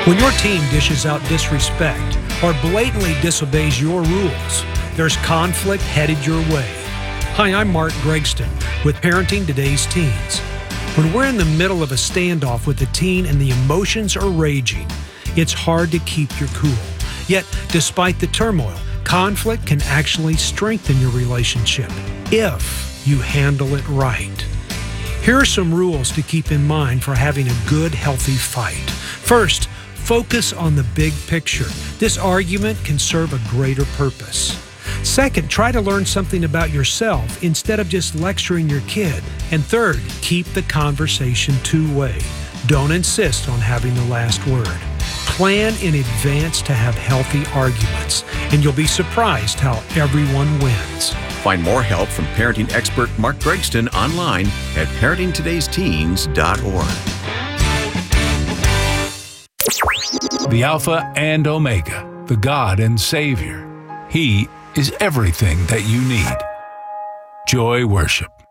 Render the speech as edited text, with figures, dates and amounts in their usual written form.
When your team dishes out disrespect or blatantly disobeys your rules, there's conflict headed your way. Hi, I'm Mark Gregston with Parenting Today's Teens. When we're in the middle of a standoff with a teen and the emotions are raging, it's hard to keep your cool. Yet, despite the turmoil, conflict can actually strengthen your relationship if you handle it right. Here are some rules to keep in mind for having a good, healthy fight. First, focus on the big picture. This argument can serve a greater purpose. Second, try to learn something about yourself instead of just lecturing your kid. And third, keep the conversation two-way. Don't insist on having the last word. Plan in advance to have healthy arguments, and you'll be surprised how everyone wins. Find more help from parenting expert Mark Gregston online at parentingtodaysteens.org. The Alpha and Omega, the God and Savior. He is everything that you need. Joy Worship.